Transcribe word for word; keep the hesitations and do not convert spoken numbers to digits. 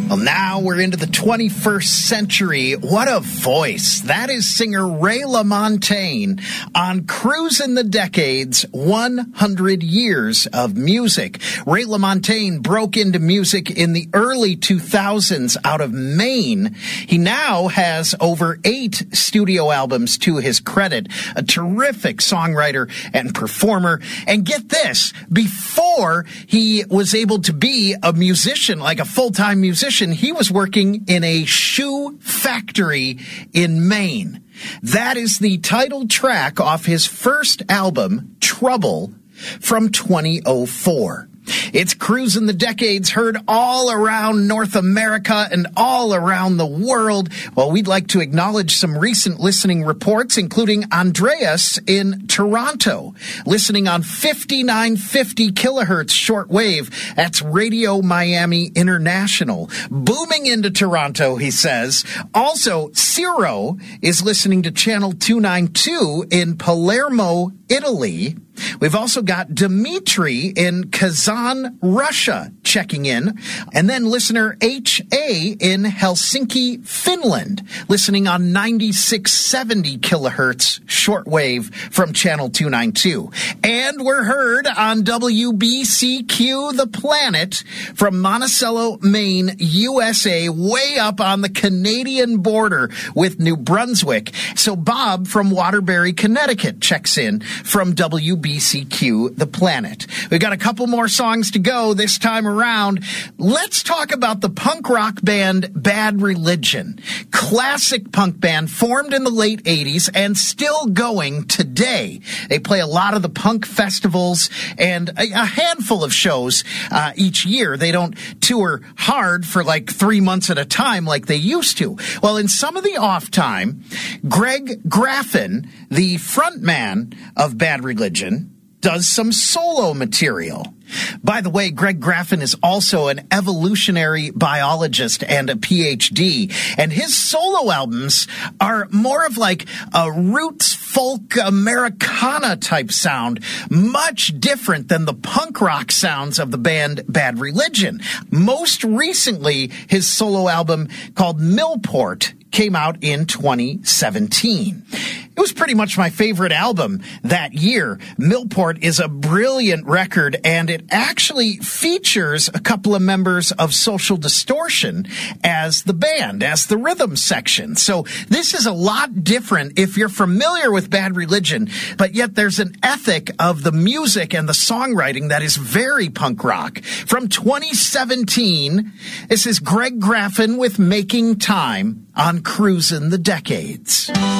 Well, now we're into the twenty-first century. What a voice. That is singer Ray LaMontagne on Cruisin' the Decades, one hundred years of music. Ray LaMontagne broke into music in the early two thousands out of Maine. He now has over eight studio albums to his credit, a terrific songwriter and performer. And get this, before he was able to be a musician, like a full-time musician, he was working in a shoe factory in Maine. That is the title track off his first album, Trouble, from twenty oh four. It's Cruisin' the Decades, heard all around North America and all around the world. Well, we'd like to acknowledge some recent listening reports, including Andreas in Toronto, listening on fifty-nine fifty kilohertz shortwave. That's Radio Miami International. Booming into Toronto, he says. Also, Ciro is listening to Channel two ninety-two in Palermo, Italy. We've also got Dmitry in Kazan, Russia, checking in. And then listener H A in Helsinki, Finland, listening on ninety-six seventy kilohertz shortwave from Channel two ninety-two. And we're heard on W B C Q The Planet from Monticello, Maine, U S A, way up on the Canadian border with New Brunswick. So Bob from Waterbury, Connecticut, checks in from W B C Q The Planet. We've got a couple more songs to go this time around. Let's talk about the punk rock band Bad Religion. Classic punk band formed in the late eighties and still going today. They play a lot of the punk festivals and a, a handful of shows uh, each year. They don't tour hard for like three months at a time like they used to. Well, in some of the off time, Greg Graffin, the frontman of Bad Religion, does some solo material. By the way, Greg Graffin is also an evolutionary biologist and a P H D, and his solo albums are more of like a roots folk Americana type sound, much different than the punk rock sounds of the band Bad Religion. Most recently, his solo album called Millport came out in twenty seventeen. It was pretty much my favorite album that year. Millport is a brilliant record, and it actually features a couple of members of Social Distortion as the band, as the rhythm section. So this is a lot different if you're familiar with Bad Religion, but yet there's an ethic of the music and the songwriting that is very punk rock. From twenty seventeen, this is Greg Graffin with Making Time on Cruisin' the Decades.